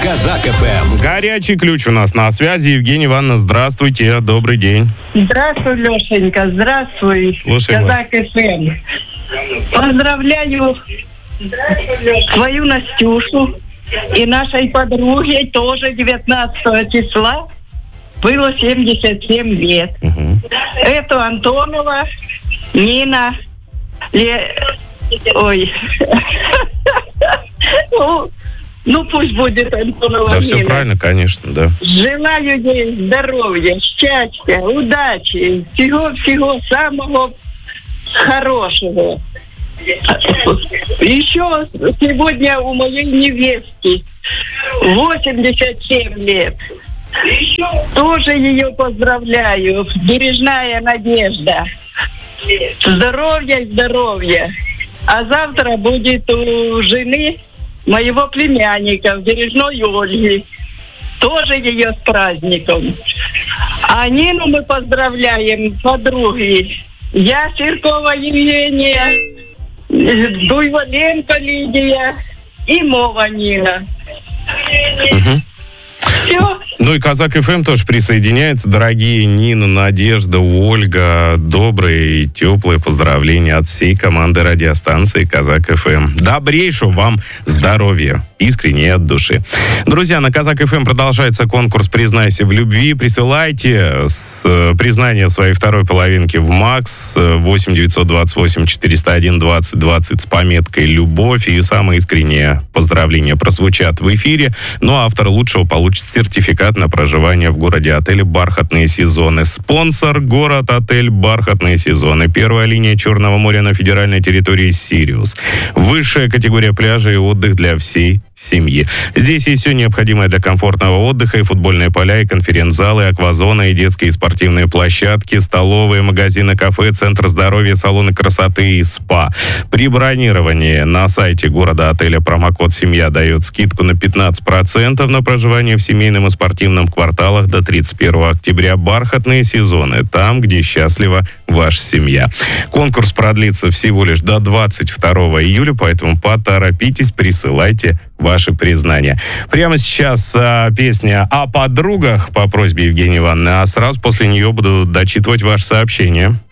Казак ФМ. Горячий ключ у нас на связи. Евгения Ивановна, здравствуйте, добрый день. Здравствуй, Лешенька, здравствуй. Слушаем вас. Казак ФМ. Поздравляю свою Настюшу и нашей подруге тоже 19 числа было 77 лет. Это Антонова Нина Ой. Ну, пусть будет Антонова Да, Нина. все правильно, конечно, да. Желаю ей здоровья, счастья, удачи, всего-всего самого хорошего. Еще сегодня у моей невестки 87 лет. Тоже ее поздравляю. Бережная Надежда. Здоровья. А завтра будет у жены моего племянника, Бережной Ольги. Тоже ее с праздником. А Нину мы поздравляем, подруги. Я Серкова Евгения, Дуйволенко Лидия и Мова Нина. Все. Ну и Казак ФМ тоже присоединяется. Дорогие Нина, Надежда, Ольга, добрые и теплые поздравления от всей команды радиостанции Казак ФМ. Добрейшего вам здоровья. Искренне от души. Друзья, на Казак ФМ продолжается конкурс «Признайся в любви». Присылайте признание своей второй половинки в МАКС 8 928 401 20 20 с пометкой «Любовь». И самые искренние поздравления прозвучат в эфире. Ну а автор лучшего получит сертификат на проживание в городе-отеле «Бархатные сезоны». Спонсор — город-отель «Бархатные сезоны». Первая линия Черного моря на федеральной территории «Сириус». Высшая категория пляжа и отдых для всей семьи. Здесь есть все необходимое для комфортного отдыха: и футбольные поля, и конференц-залы, и аквазона, и детские и спортивные площадки, столовые, магазины, кафе, центр здоровья, салоны красоты и спа. При бронировании на сайте города-отеля промокод «Семья» дает скидку на 15% на проживание в семейном и спортивном кварталах до 31 октября. «Бархатные сезоны» — там, где счастлива ваша семья. Конкурс продлится всего лишь до 22 июля, поэтому поторопитесь, присылайте ваши признания. Прямо сейчас песня о подругах по просьбе Евгении Ивановны, а сразу после нее буду дочитывать ваши сообщения.